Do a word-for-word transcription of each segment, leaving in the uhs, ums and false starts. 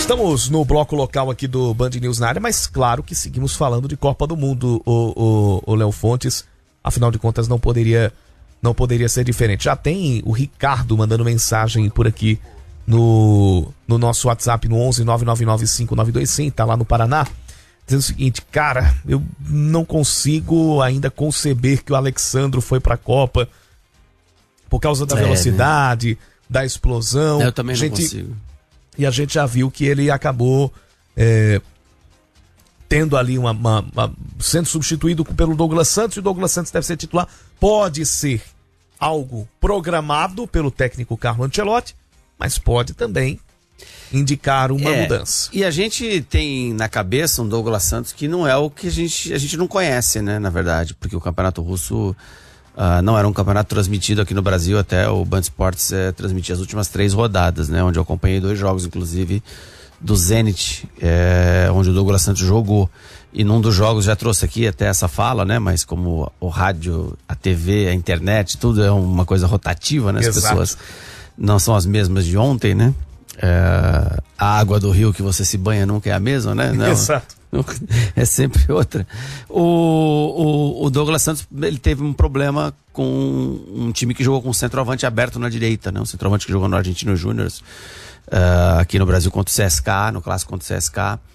Estamos no bloco local aqui do Band News na área, mas claro que seguimos falando de Copa do Mundo, o, o, o Léo Fontes. Afinal de contas, não poderia, não poderia ser diferente. Já tem o Ricardo mandando mensagem por aqui no, no nosso WhatsApp no onze nove nove nove cinco nove dois cinco, tá lá no Paraná, dizendo o seguinte: cara, eu não consigo ainda conceber que o Alexandro foi pra Copa por causa da é, velocidade, né? Da explosão. Eu também não gente, consigo. E a gente já viu que ele acabou é, tendo ali uma, uma, uma sendo substituído pelo Douglas Santos, e o Douglas Santos deve ser titular. Pode ser algo programado pelo técnico Carlo Ancelotti, mas pode também indicar uma é, mudança. E a gente tem na cabeça um Douglas Santos que não é o que a gente, a gente não conhece, né, na verdade, porque o Campeonato Russo uh, não era um campeonato transmitido aqui no Brasil, até o Band Esportes é, transmitia as últimas três rodadas, né, onde eu acompanhei dois jogos, inclusive, do Zenit, é, onde o Douglas Santos jogou. E num dos jogos já trouxe aqui até essa fala, né? Mas como o rádio, a T V, a internet, tudo é uma coisa rotativa, né? As Exato. Pessoas não são as mesmas de ontem, né? É, a água do rio que você se banha nunca é a mesma, né? Não, Exato. É sempre outra. O, o, o Douglas Santos, ele teve um problema com um time que jogou com um centroavante aberto na direita, né? Um centroavante que jogou no Argentino Júnior, uh, aqui no Brasil contra o C S K A, no clássico contra o C S K A.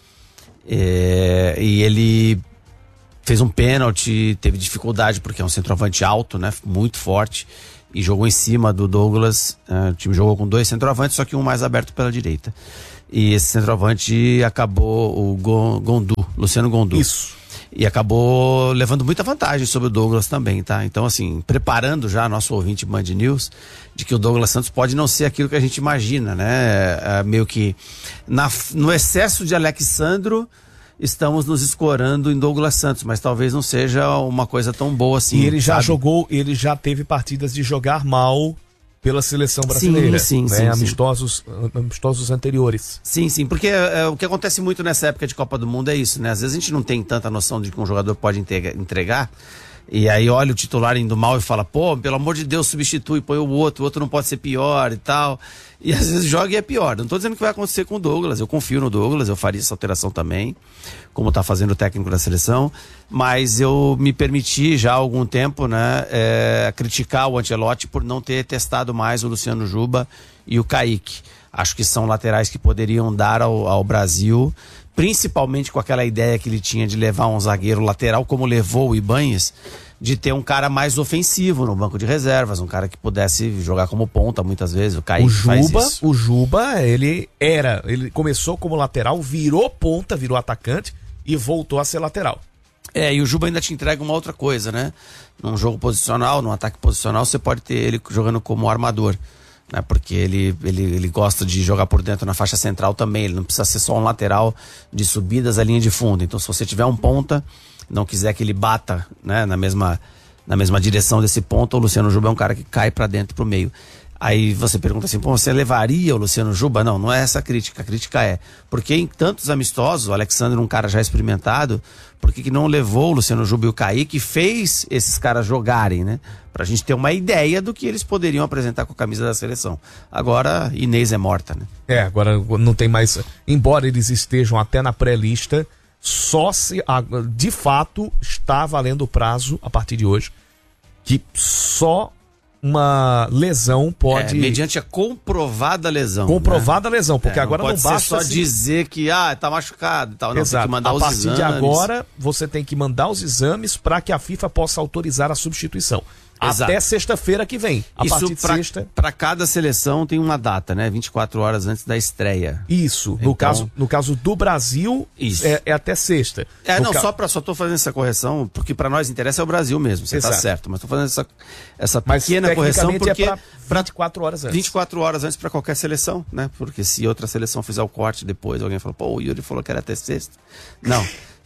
É, e ele fez um pênalti, teve dificuldade porque é um centroavante alto, né, muito forte, e jogou em cima do Douglas. Uh, o time jogou com dois centroavantes, só que um mais aberto pela direita. E esse centroavante acabou, o Gondu, Luciano Gondu. Isso. E acabou levando muita vantagem sobre o Douglas também, tá? Então, assim, preparando já nosso ouvinte Band News, de que o Douglas Santos pode não ser aquilo que a gente imagina, né? É, meio que na, no excesso de Alexandro, estamos nos escorando em Douglas Santos, mas talvez não seja uma coisa tão boa assim. E ele já sabe? jogou, ele já teve partidas de jogar mal pela seleção brasileira, sim, sim, né? sim, amistosos, amistosos anteriores. Sim, sim, porque é, o que acontece muito nessa época de Copa do Mundo é isso, né? Às vezes a gente não tem tanta noção de que um jogador pode entregar, e aí olha o titular indo mal e fala, pô, pelo amor de Deus, substitui, põe o outro, o outro não pode ser pior e tal. E às vezes joga e é pior. Não tô dizendo que vai acontecer com o Douglas, eu confio no Douglas, eu faria essa alteração também, como tá fazendo o técnico da seleção, mas eu me permiti já há algum tempo, né, é, criticar o Ancelotti por não ter testado mais o Luciano Juba e o Kaique. Acho que são laterais que poderiam dar ao, ao Brasil, principalmente com aquela ideia que ele tinha de levar um zagueiro lateral, como levou o Ibanez, de ter um cara mais ofensivo no banco de reservas, um cara que pudesse jogar como ponta muitas vezes. O Kaique o Juba, faz isso. O Juba, ele era, ele começou como lateral, virou ponta, virou atacante e voltou a ser lateral. É, e o Juba ainda te entrega uma outra coisa, né? Num jogo posicional, num ataque posicional, você pode ter ele jogando como armador, né? Porque ele, ele, ele gosta de jogar por dentro na faixa central também, ele não precisa ser só um lateral de subidas à linha de fundo. Então, se você tiver um ponta, não quiser que ele bata, né, na mesma, na mesma direção desse ponto, o Luciano Juba é um cara que cai pra dentro, pro meio. Aí você pergunta assim, pô, você levaria o Luciano Juba? Não, não é essa a crítica. A crítica é, porque em tantos amistosos, o Alexandre, um cara já experimentado, por que que não levou o Luciano Juba e o Kaique, fez esses caras jogarem, né? Pra gente ter uma ideia do que eles poderiam apresentar com a camisa da seleção. Agora, Inês é morta, né? É, agora não tem mais, embora eles estejam até na pré-lista, só se, de fato, está valendo o prazo, a partir de hoje, que só uma lesão pode... É, mediante a comprovada lesão. Comprovada né? lesão, porque é, agora não, não pode basta... ser só assim... dizer que, ah, tá machucado e tal. Não, Exato. Tem que mandar a os partir exames. de agora, você tem que mandar os exames para que a FIFA possa autorizar a substituição. Exato. Até sexta-feira que vem. A Isso partir de pra, sexta. Para cada seleção tem uma data, né? vinte e quatro horas antes da estreia. Isso. No, Então... caso, no caso do Brasil, Isso. é, é até sexta. É, no não, ca... só, pra, só tô fazendo essa correção, porque para nós interessa é o Brasil mesmo, você Exato. Tá certo. Mas tô fazendo essa, essa Mas, pequena correção porque. É pra vinte e quatro horas antes. vinte e quatro horas antes para qualquer seleção, né? Porque se outra seleção fizer o corte depois, alguém fala, pô, o Yuri falou que era até sexta. Não.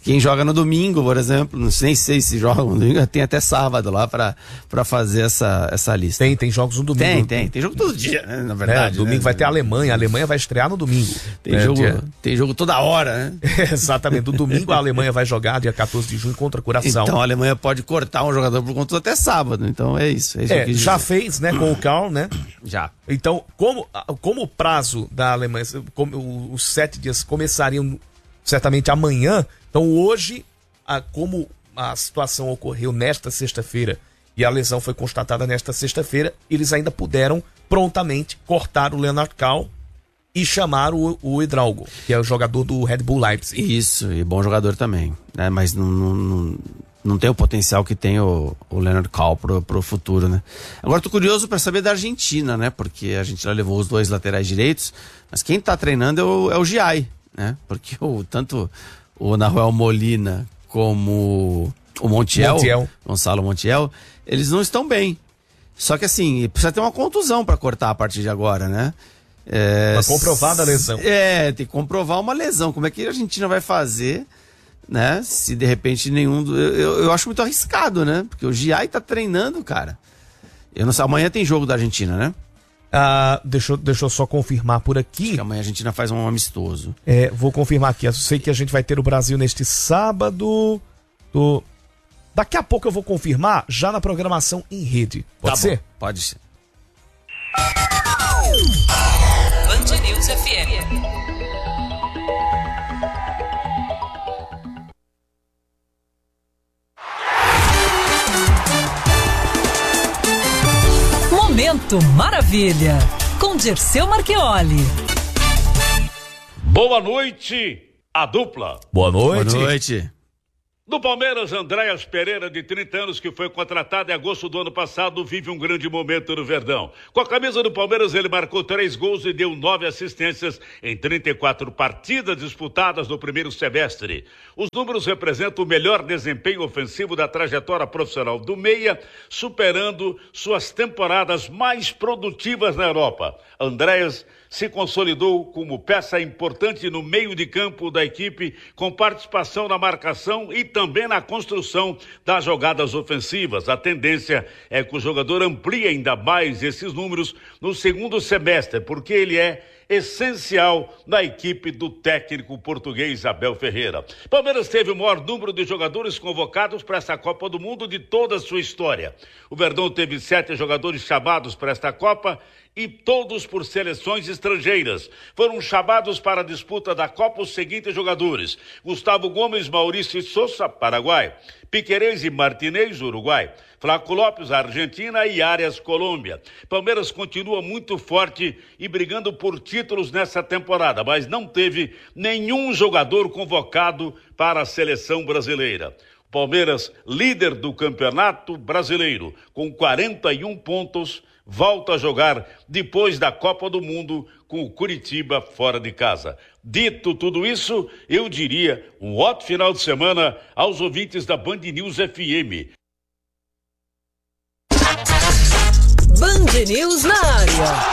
Quem joga no domingo, por exemplo, não sei, nem sei se joga no domingo, tem até sábado lá pra, pra fazer essa, essa lista. Tem, tem jogos no domingo. Tem, tem, tem jogo todo dia, né, na verdade. É, domingo né? vai ter a Alemanha, a Alemanha vai estrear no domingo. Tem, é, jogo, dia... tem jogo toda hora, né? Exatamente, no domingo a Alemanha vai jogar, dia quatorze de junho, contra a Curaçao. Então a Alemanha pode cortar um jogador por conta até sábado, então é isso. É isso é, que eu já dizer. fez, né, com o Karl, né? Já. Então, como, como o prazo da Alemanha, como os sete dias começariam certamente amanhã, então hoje, a, como a situação ocorreu nesta sexta-feira e a lesão foi constatada nesta sexta-feira, eles ainda puderam prontamente cortar o Leonard Karl e chamar o, o Hidalgo, que é o jogador do Red Bull Leipzig. Isso, e bom jogador também, né? Mas não, não, não, não tem o potencial que tem o, o Leonard Karl pro, pro futuro, né? Agora tô curioso para saber da Argentina, né? Porque a Argentina levou os dois laterais direitos, mas quem tá treinando é o, é o Giai, né? Porque o, tanto o Nahuel Molina como o Montiel, Montiel, Gonçalo Montiel, eles não estão bem. Só que assim, precisa ter uma contusão para cortar a partir de agora, né? É, uma comprovada lesão. É, tem que comprovar uma lesão. Como é que a Argentina vai fazer, né? Se de repente nenhum... Do, eu, eu acho muito arriscado, né? Porque o Giai tá treinando, cara. Eu não sei, amanhã tem jogo da Argentina, né? Ah, deixa, eu- deixa eu só confirmar por aqui. Acho que amanhã a Argentina faz um amistoso. É, vou confirmar aqui. Eu sei que a gente vai ter o Brasil neste sábado. Do... Daqui a pouco eu vou confirmar já na programação em rede. Pode Tá ser? bom, pode ser. Band News F M. Momento Maravilha, com Dirceu Marchioli. Boa noite, a dupla. Boa noite. Boa noite. Do Palmeiras, Andréas Pereira, de trinta anos, que foi contratado em agosto do ano passado, vive um grande momento no Verdão. Com a camisa do Palmeiras, ele marcou três gols e deu nove assistências em trinta e quatro partidas disputadas no primeiro semestre. Os números representam o melhor desempenho ofensivo da trajetória profissional do Meia, superando suas temporadas mais produtivas na Europa. Andréas se consolidou como peça importante no meio de campo da equipe, com participação na marcação e também na construção das jogadas ofensivas. A tendência é que o jogador amplie ainda mais esses números no segundo semestre, porque ele é essencial na equipe do técnico português Abel Ferreira. Palmeiras teve o maior número de jogadores convocados para essa Copa do Mundo de toda a sua história. O Verdão teve sete jogadores chamados para esta Copa e todos por seleções estrangeiras. Foram chamados para a disputa da Copa os seguintes jogadores: Gustavo Gomes, Maurício Sousa, Paraguai; Piquerez e Martinez, Uruguai; Flaco Lopes, Argentina; e Arias, Colômbia. Palmeiras continua muito forte e brigando por títulos nessa temporada, mas não teve nenhum jogador convocado para a seleção brasileira. Palmeiras, líder do Campeonato Brasileiro, com quarenta e um pontos, volta a jogar depois da Copa do Mundo com o Curitiba fora de casa. Dito tudo isso, eu diria um ótimo final de semana aos ouvintes da Band News F M. Band News na área.